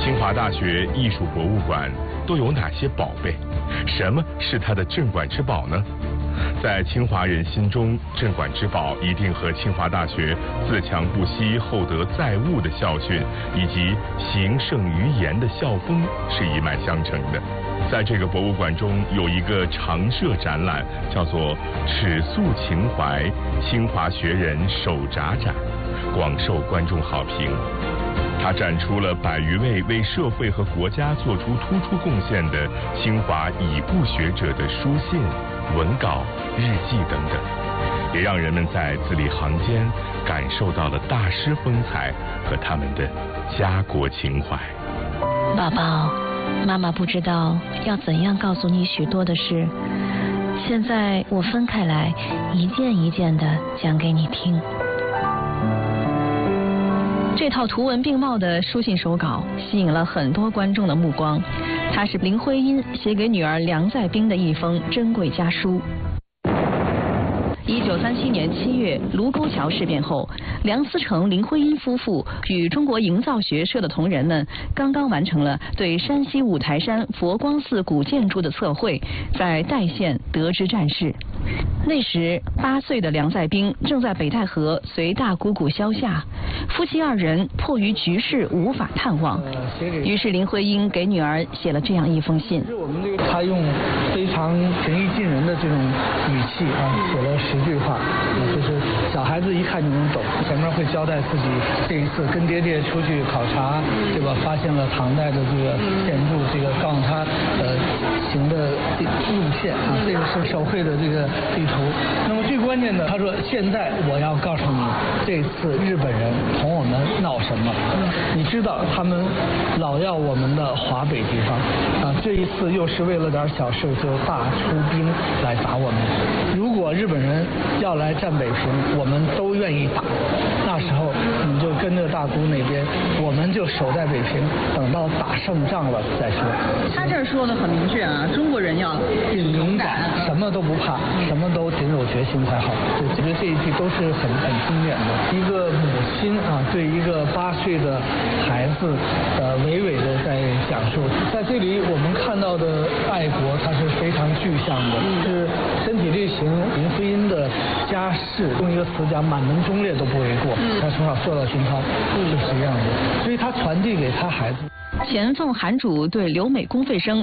清华大学艺术博物馆都有哪些宝贝？什么是它的镇馆之宝呢？在清华人心中，镇馆之宝一定和清华大学自强不息、厚德载物的校训，以及行胜于言的校风是一脉相承的。在这个博物馆中有一个常设展览，叫做“尺素情怀清华学人手札展”，广受观众好评。它展出了100余位为社会和国家做出突出贡献的清华已故学者的书信、文稿、日记等等，也让人们在字里行间感受到了大师风采和他们的家国情怀。 宝宝，妈妈不知道要怎样告诉你许多的事，现在我分开来，一件一件的讲给你听。 这套图文并茂的书信手稿吸引了很多观众的目光，它是林徽因写给女儿梁再冰的一封珍贵家书。1937年7月，卢沟桥事变后，梁思成、林徽因夫妇与中国营造学社的同仁们刚刚完成了对山西五台山佛光寺古建筑的测绘，在代县得知战事。那时8岁的梁再冰正在北戴河随大姑姑萧夏，夫妻2人迫于局势无法探望，于是林徽因给女儿写了这样一封信。 他用非常平易近人的这种语气写了10句话，就是小孩子一看就能懂。前面会交代自己这一次跟爹爹出去考察，对吧？发现了唐代的这个建筑，这个告诉他行的路线这个是手绘的这个地图。那么最关键的，他说现在我要告诉你，这次日本人同我们闹什么？你知道他们老要我们的华北地方这一次又是为了点小事就大出兵来打我们。如果日本人要来占北平，我们都愿意打。那时候你就跟着大姑那边，我们就守在北平，等到打胜仗了再说。 他这儿说的很明确中国人要勇敢，什么都不怕，什么都挺有决心才好。我觉得这一句都是很经典的。一个母亲对一个8岁的孩子娓娓的在讲述，在这里我们看到的爱国，它是非常具象的，是身体力行。林徽因的家世，用一个词讲，满门忠烈都不为过。他从小受到熏陶，就是这样的，所以他传递给他孩子。 前奉韩主对留美公费生